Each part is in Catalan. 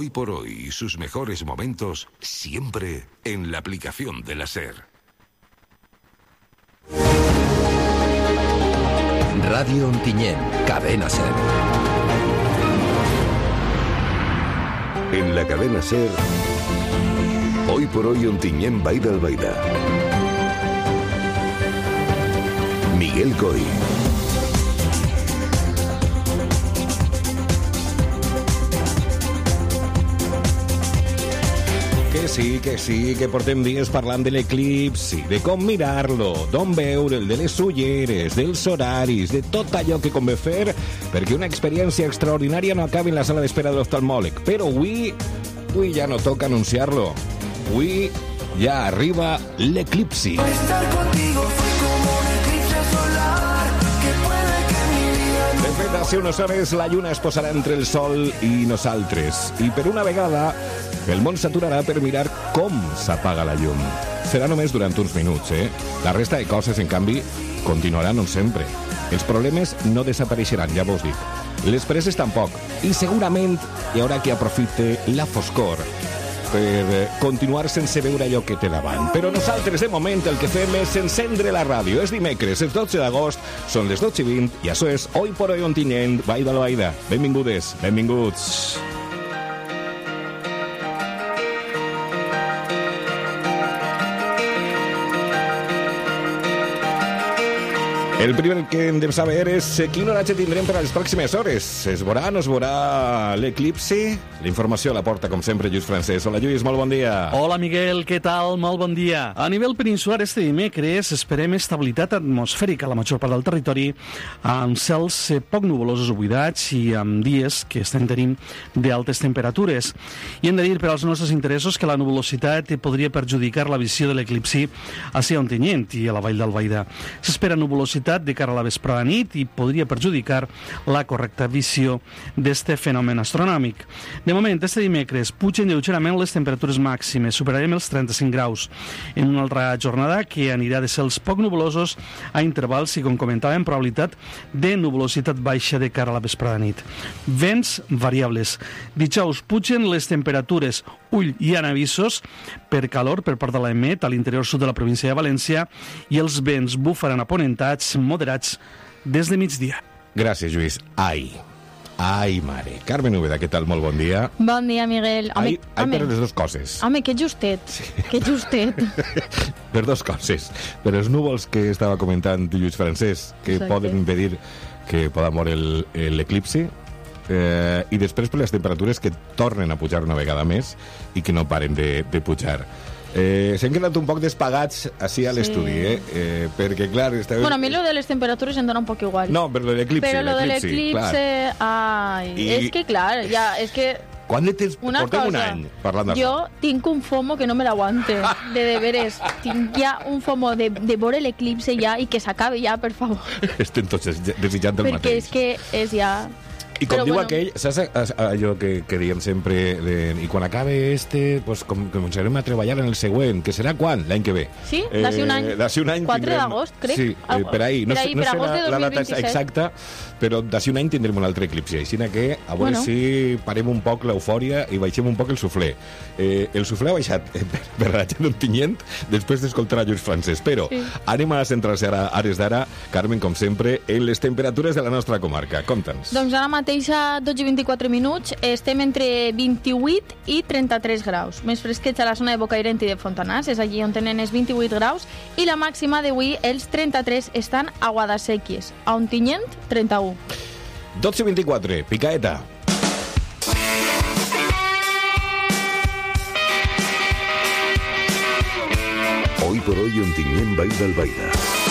Hoy por hoy y sus mejores momentos siempre en la aplicación de la SER. Radio Ontinyent, Cadena SER. En la cadena SER, Hoy por hoy Ontinyent Baida Albaida. Miguel Coy. Que sí, que portem dies parlant de l'eclipsi, de com mirar-lo, d'on veure'l, de les ulleres, dels horaris, de tot allò que convé fer perquè una experiència extraordinària no acabi en la sala d'espera de l'oftalmòleg. Però avui ja no toca anunciar-lo. Avui ja arriba l'eclipsi. Estar contigo fue como un eclipse solar que puede que mi vida no... De fet, hace unes hores la lluna es posarà entre el sol i nosaltres. I per una vegada el món s'aturarà per mirar com s'apaga la llum. Serà només durant uns minuts, La resta de coses, en canvi, continuaran on sempre. Els problemes no desapareixeran, ja vos dic. Les preses tampoc. I segurament hi haurà qui aprofite la foscor per continuar sense veure allò que té davant. Però nosaltres, de moment, el que fem és encendre la ràdio. És dimecres, el 12 d'agost, són les 12:20, i això és Hoy por Hoy Ontinyent, Baida Albaida. Benvingudes, benvinguts. El primer que hem de saber és quin horatge tindrem per a les pròximes hores. Es veurà, no es veurà l'eclipsi? La informació la porta, com sempre, Lluís Francesc. Hola, Lluís, molt bon dia. Hola, Miguel, què tal? Molt bon dia. A nivell peninsular, este dimecres esperem estabilitat atmosfèrica a la major part del territori, amb cels poc nuvolosos o buidats i amb dies que estem tenint d'altes temperatures. I hem de dir, per als nostres interessos, que la nuvolositat podria perjudicar la visió de l'eclipsi hacia Ontinyent i a la Vall d'Albaida. S'espera nuvolositat de cara a la vesprada nit i podria perjudicar la correcta visió d'este fenomen astronòmic. De moment, este dimecres pugen lleugerament les temperatures màximes, superarem els 35 graus, en una altra jornada que anirà de cels poc nuvolosos a intervals i, com comentàvem, probabilitat de nuvolositat baixa de cara a la vesprada nit. Vents variables. Dijous pugen les temperatures, ull, hi ha avisos per calor per part de l'EMET a l'interior sud de la província de València i els vents bufaran aponentats moderats des de migdia. Gràcies, Lluís. Ai, mare. Carmen Úbeda, què tal? Molt bon dia. Bon dia, Miguel. Ai, per les dues coses. Home, que justet. Sí. Que justet. Per dues coses. Per els núvols que estava comentant Lluís Francesc, que exacte, poden impedir que podam veure l'eclipsi, i després per les temperatures que tornen a pujar una vegada més i que no paren de pujar. S'han quedat un poc despagats així a l'estudi, perquè clar... Bueno, a mi lo de les temperatures em dona un poc igual. No, però lo de l'eclipsi. Però lo de l'eclipsi... Ai, és que clar, ja, és que... Quant de temps? Portem un any parlant d'això. Jo tinc un FOMO que no me l'aguante, de veres. Tinc ja un FOMO de veure l'eclipsi ja i que s'acabi ja, per favor. Estem tots desitjant el mateix. Perquè és que és ja... I com diu aquell, saps allò que diem sempre, i quan acabe pues començarem a treballar en el següent, que serà quan? L'any que ve. Sí, d'ací un any. D'ací un any 4 d'agost, crec. Sí, per ahí. No serà la data exacta, però d'ací un any tindrem un altre eclipsi. Així que a veure si parem un poc l'eufòria i baixem un poc el suflé. El suflé ha baixat per la gent d'Ontinyent després d'escoltar a Lluís Francesc, però anem a centrar-se ara, hores d'ara, Carmen, com sempre, en les temperatures de la nostra comarca. Compta'ns. Doncs ara mateix a 12:24 minuts estem entre 28 i 33 graus. Més fresquets a la zona de Bocairent i de Fontanars, és allí on tenen els 28 graus, i la màxima d'avui, els 33, estan a Guadasséquies. A Ontinyent, 31. 12:24, picaeta. Hoy por Hoy Ontinyent Baida Albaida.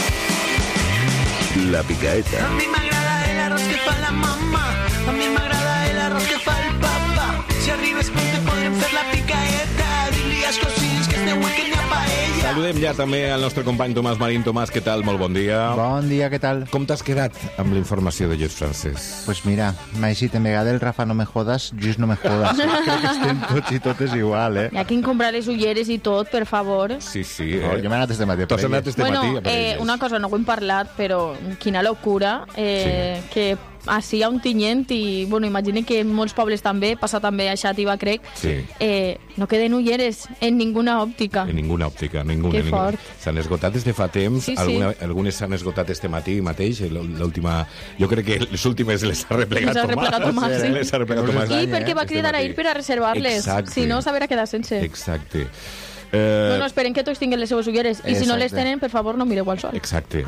La picaeta. A mi m'agrada el arroz que fa la mamà. A mi m'agrada el arroz que fa el papa. Si arribes pronto podrem fer la picaeta. Dir-li als cosins que este weekend hi ha paella. Saludem ja també al nostre company Tomàs Marín. Tomàs, què tal? Molt bon dia. Bon dia, què tal? Com t'has quedat amb la informació de Lluís Francesc? Pues mira, m'ha eixit en vegada el Rafa no me jodas, Lluís no me jodas. Crec que estem tots i totes igual, Hi ha que comprar les ulleres i tot, per favor. Sí. Jo m'he anat este matí. T'has anat este matí a per elles. Una cosa, no ho hem parlat, però quina locura que així a Ontinyent, i bueno, imagine que en molts pobles també, passa també a Xàtiva, crec, no queden ulleres en ninguna òptica. En ninguna òptica, ninguna. Que fort. S'han esgotat des de fa temps, algunes s'han esgotat este matí mateix, l'última... Jo crec que les últimes les ha replegat Tomàs. Les ha replegat Tomàs. I perquè va cridar a ir per a reservar-les. Si no, s'haurà quedat sense. Exacte. No, esperen que tots tinguin les seves ulleres. I si no les tenen, per favor, no mireu al sol. Exacte.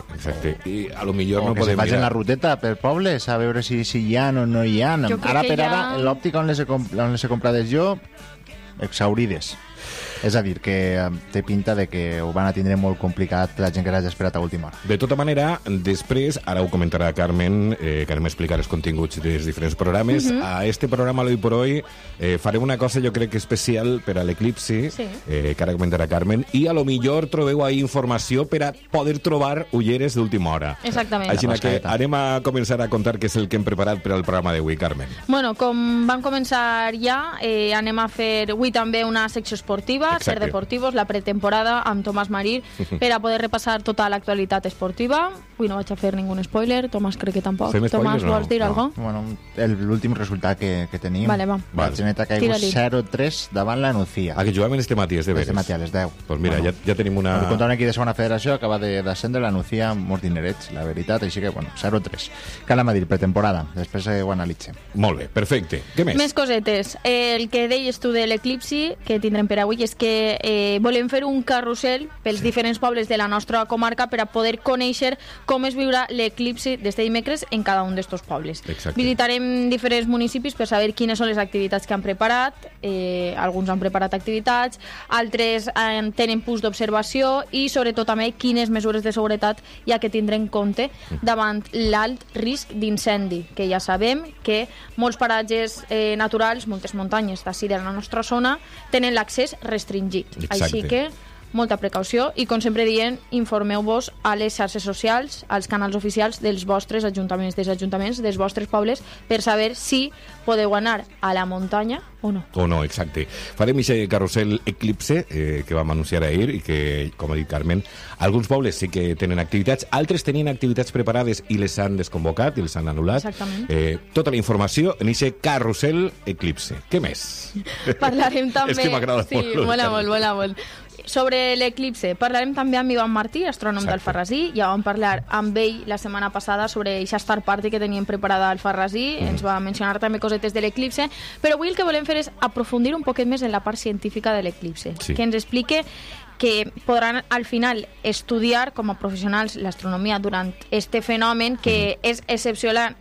I a lo millor no podem mirar. Que se facin la ruteta per pobles a veure si hi ha o no hi ha. Ara per ara, l'òptica on les he comprades jo, exaurides. És a dir, que té pinta de que ho van a tindre molt complicat la gent que l'hagi esperat a última hora. De tota manera, després, ara ho comentarà Carmen, que anem a explicar els continguts dels diferents programes. A este programa, l'Hoy por Hoy, farem una cosa, jo crec, especial per a l'eclipsi, que ara comentarà Carmen, i a lo millor trobeu ahí informació per a poder trobar ulleres d'última hora. Exactament. Així que anem a començar a contar què és el que hem preparat per al programa d'avui, Carmen. Bueno, com vam començar ja, anem a fer avui també una secció esportiva, Ser Deportivos, la pretemporada amb Tomàs Marí, per a poder repassar tota l'actualitat esportiva. Avui no vaig a fer ningú spoiler, Tomàs crec que tampoc. Tomàs, vols dir alguna cosa? Bueno, l'últim resultat que tenim, vale, va. La Geneta ha caigut 0-3 davant la Nucía. Que jugaven este matí, és de veres. Este matí a les 10. Pues mira, ja tenim una... Contra un equip de segona federació, acaba d'ascendre la Nucía, molts dinerets, la veritat, així que, bueno, 0-3. Cal a dir, pretemporada, després ho analitzem. Molt bé, perfecte. Què més? Més cosetes. El que deies tu de l'eclipsi, que tindrem per avui, és que volem fer un carrusel pels diferents pobles de la nostra comarca per a poder conèixer com es viurà l'eclipsi d'este dimecres en cada un d'estos pobles. Exacte. Visitarem diferents municipis per saber quines són les activitats que han preparat. Alguns han preparat activitats, altres tenen punts d'observació i sobretot també quines mesures de seguretat hi ha que tindre en compte davant l'alt risc d'incendi, que ja sabem que molts paratges naturals, moltes muntanyes d'ací de la nostra zona, tenen l'accés restringit. Exacte. Així que molta precaució i, com sempre dient, informeu-vos a les xarxes socials, als canals oficials dels vostres ajuntaments, dels ajuntaments dels vostres pobles, per saber si podeu anar a la muntanya o no. O no, exacte. Farem aquest carrusel Eclipse que vam anunciar ahir i que, com ha dit Carmen, alguns pobles sí que tenen activitats, altres tenien activitats preparades i les han desconvocat i les han anul·lat. Exactament. Tota la informació en aquest carrusel Eclipse. Què més? Parlarem també... És que m'agrada molt. Sí, mola molt. Sobre l'eclipse, parlarem també amb Ivan Martí, astrònom del Farrasí. Ja vam parlar amb ell la setmana passada sobre aquesta Star Party que teníem preparada al Farrasí. Ens va mencionar també cosetes de l'eclipse, però avui el que volem fer és aprofundir un poquet més en la part científica de l'eclipse, que ens explique que podran al final estudiar com a professionals l'astronomia durant este fenomen que és excepcional,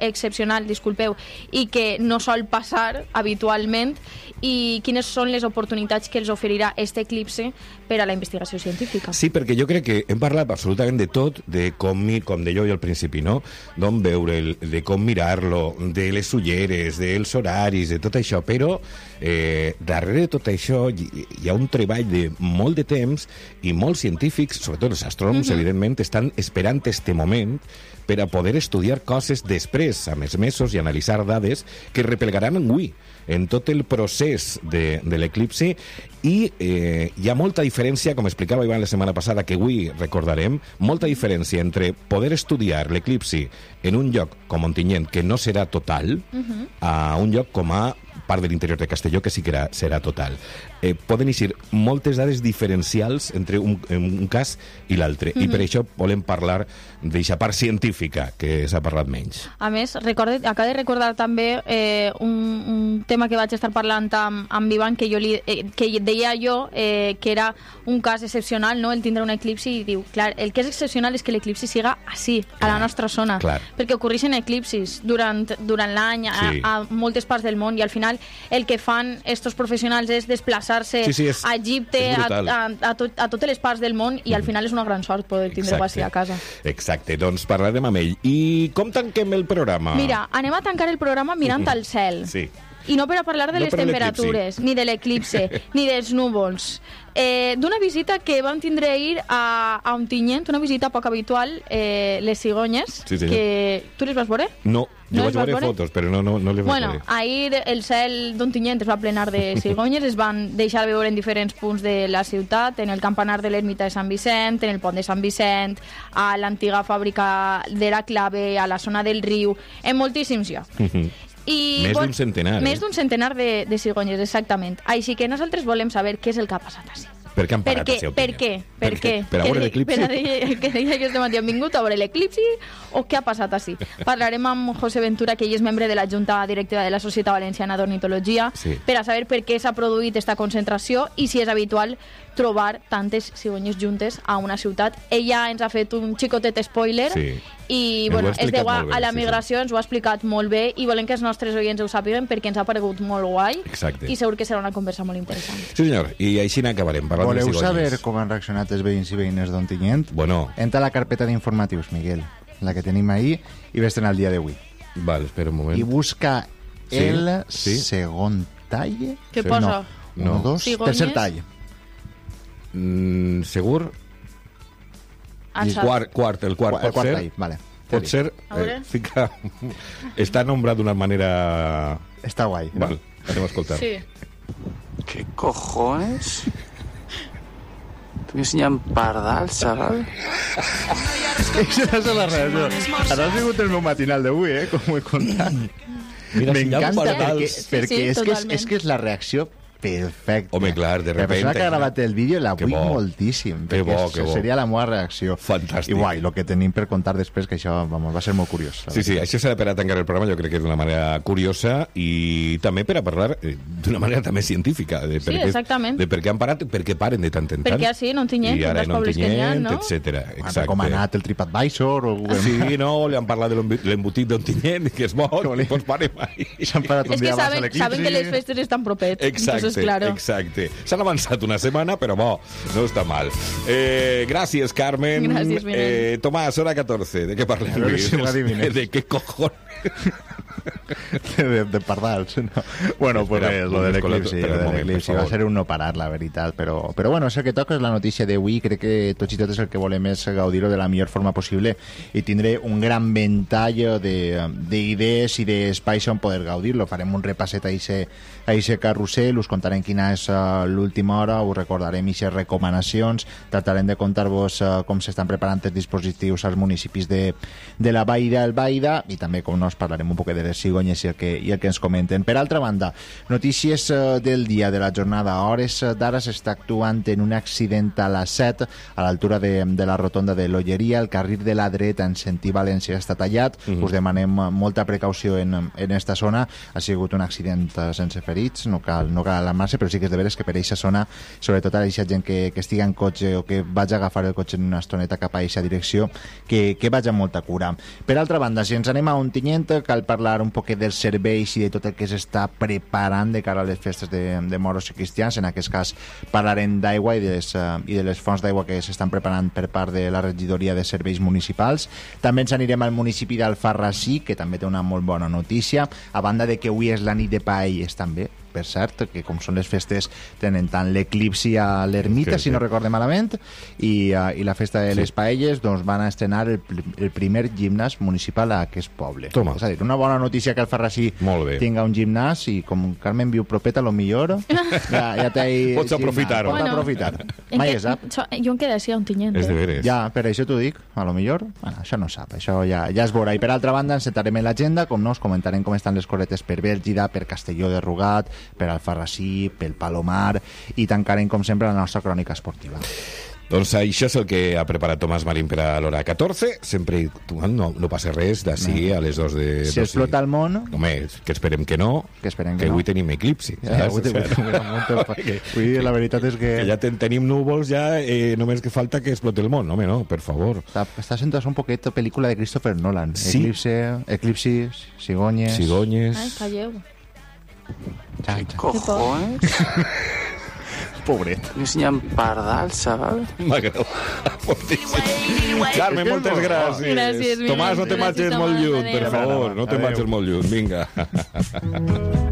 i que no sol passar habitualment, i quines són les oportunitats que els oferirà este eclipse per a la investigació científica. Sí, perquè jo crec que hem parlat absolutament de tot, de com deia jo al principi, no? D'on veure'l, de com mirar-lo, de les ulleres, dels horaris, de tot això, però darrere de tot això hi ha un treball de molt de temps i molts científics, sobretot els astrònoms, evidentment, estan esperant este moment per a poder estudiar coses després, a més mesos, i analitzar dades que replegaran avui en tot el procés de l'eclipsi. I hi ha molta diferència, com explicava Ivan la setmana passada, que avui recordarem, molta diferència entre poder estudiar l'eclipsi en un lloc com Ontinyent, que no serà total, a un lloc com a part de l'interior de Castelló, que sí que serà total. Poden eixir moltes dades diferencials entre un cas i l'altre, i per això volem parlar d'aquesta part científica que s'ha parlat menys. A més, acabo de recordar també un tema que vaig estar parlant amb Ivan, que deia jo que era un cas excepcional, no?, el tindre un eclipsi, i diu, clar, el que és excepcional és que l'eclipsi siga així, a la nostra zona, perquè ocorreixen eclipsis durant l'any a moltes parts del món, i al final el que fan estos professionals és desplaçar-se a Egipte, a totes les parts del món, i al final és una gran sort poder tindre-ho així a casa. Exacte, doncs parlarem amb ell. I com tanquem el programa? Mira, anem a tancar el programa mirant al cel. Sí. I no per a parlar de No les per a temperatures, ni de l'eclipse, ni dels núvols. D'una visita que vam tindre ahir a Ontinyent, una visita poc habitual, les cigonyes, Sí, senyor. que... Tu les vas veure? No, jo No vaig les vas veure veure? fotos, però no les vaig Bueno, veure. ahir el cel d'Ontinyent es va plenar de cigonyes, es van deixar veure en diferents punts de la ciutat, en el campanar de l'ermita de Sant Vicent, en el pont de Sant Vicent, a l'antiga fàbrica de la Clave, a la zona del riu, en moltíssims llocs. I, Més d'un centenar, Més d'un centenar de cigonyes, exactament. Així que nosaltres volem saber què és el que ha passat així. Per què han parat a ser Per què? Per què? Per a veure l'eclipsi? Per a que deia aquest matí han vingut a veure l'eclipsi o què ha passat així? Parlarem amb José Ventura, que ell és membre de la Junta Directiva de la Societat Valenciana d'Ornitologia, Sí. per a saber per què s'ha produït aquesta concentració i si és habitual trobar tantes cigonyes juntes a una ciutat. Ella ens ha fet un xicotet spoiler Sí. i Ens ho ha bueno, es explicat deu molt bé, a la sí, migració, ens ho ha explicat molt bé i volem que els nostres oients ho sàpiguen perquè ens ha paregut molt guai. Exacte. I segur que serà una conversa molt interessant. Sí, senyor, i així n'acabarem parlant de Voleu cigonyes. saber com han reaccionat els veïns i veïnes d'Ontinyent? Bueno, Entra a la carpeta d'informatius, Miguel, la que tenim ahir, i ves-te'n al dia d'avui. val, espera un moment. I busca Sí, el sí. segon tall. Què Sí. posa? No. Un, dos, Cigonyes. tercer tall. Segur? Ah, I sap. quart, el quart, El pot quart ser? tall, vale. Pot ser? A veure. Fica... Està nombrat d'una manera... Està guai. no? Val, anem a escoltar. Sí. ¿Qué cojones? Te voy a enseñar pardal, chaval. Aquesta és la reacció. Ara ha sigut el meu matinal d'avui, com ho he contat. Mira, si hi ha M'encanta pardals. perquè és, que totalment. és que és la reacció perfecta. Home, clar, de La persona repente, que ha gravat el vídeo la que vull bo. moltíssim. Que perquè bo, que bo. seria la meva reacció. Fantàstic. I guai, el que tenim per contar després, que això vamos, va ser molt curiós. la Sí, sí, veritat. això s'ha de per a tancar el programa, jo crec que d'una manera curiosa i també per a parlar d'una manera també científica. De per Sí, què- exactament. De per què han parat, per què paren de tant en tant. Perquè així, no en Tinyent, I ara un dels no en pobles que n'hi ha, Tinyent, no? etcètera. Han Exacte. recomanat el TripAdvisor o Google Sí, no, li han parlat de l'embotit d'Ontinyent, que és bo, Oli. doncs parem ahí. S'han parat un És que dia abans a saben l'eclipsi. que les festes estan propets. Exacte, Entonces, claro. exacte. S'han avançat una setmana, però bo, no està mal. Gràcies, Carmen. Gràcies, Miguel. Tomàs, hora 14. De què parlem A veure avui? si l'adivines. De què cojones? de pardals. No. Bueno, pues Espera, lo de l'eclipsi. espera un Lo de moment, l'eclipsi per va favor. ser un no parar, la veritat. Però bueno, és el que toca, és la notícia d'avui. Crec que tots i totes el que volem és gaudir-ho de la millor forma possible i tindré un gran ventall d'idees i d'espais on poder gaudir-lo. Farem un repasset a eixe carrusel, us contarem quina és l'última hora, us recordarem aquestes recomanacions, tratarem de contar-vos com s'estan preparant els dispositius als municipis de la Vall d'Albaida i també, com no, us parlarem un poc de les cigonyes i el que ens comenten. Per altra banda, notícies del dia, de la jornada. A hores d'ara s'està actuant en un accident a la 7, a l'altura de la rotonda de l'Olleria. El carril de la dreta en sentit València està tallat. Us demanem molta precaució en esta zona. Ha sigut un accident sense ferits, no cal alarmar-se, però sí que és de veres que per aquesta zona, sobretot a aquesta gent que estigui en cotxe o que vagi a agafar el cotxe en una estoneta cap a aquesta direcció, que vagi amb molta cura. Per altra banda, si ens anem a Ontinyent, cal parlar un poquet dels serveis i de tot el que s'està preparant de cara a les festes de moros i cristians. En aquest cas parlarem d'aigua i de les fonts d'aigua que s'estan preparant per part de la regidoria de serveis municipals. També ens anirem al municipi d'Alfarrasí, que també té una molt bona notícia, a banda de que avui és la nit de paelles també, per cert, que com són les festes tenen tant l'eclipsi a l'ermita, Sí, si no sí. recorde malament, i la festa de les paelles, doncs van a estrenar el primer gimnàs municipal a aquest poble. Toma. És a dir, una bona notícia que Alfarrasí Molt bé. tinga un gimnàs i com Carmen viu propeta, a lo millor ja té ahí Pots gimnàs, aprofitar-ho. Pots aprofitar. Mai es sap. Jo em quedaria a Ontinyent. És de veres. Ja, per això t'ho dic, a lo millor, bueno, això no sap, això ja es veurà. I per altra banda, ens sentarem en l'agenda, com no, us comentarem com estan les coretes per Bèlgida, per Castelló de Rugat, per Alfarrasí, pel Palomar, i tancarem, com sempre, la nostra crònica esportiva. Doncs això és el que ha preparat Tomàs Marín per a l'hora 14. Sempre no passa res d'ací a les 2 de... Si explota el món, Home, que esperem que no, que esperem que no. avui tenim eclipsi. Ja, saps? la veritat és que... Que ja tenim núvols, ja només que falta que explote el món. Home, no, per favor. Està sent un poquet pel·lícula de Christopher Nolan. Sí. Eclipsi, cigonyes... Ai, Cigonyes... calleu. Xa, xa. ¿Cojones? Pobret. Te voy a enseñar pardal, chaval. M'agrada moltíssim. Carme, moltes gràcies. Gràcies, Miguel. Tomàs, no te Gràcies, marxes Tomàs. molt lluny, per Adéu. favor. No te Adéu. marxes molt lluny. Vinga.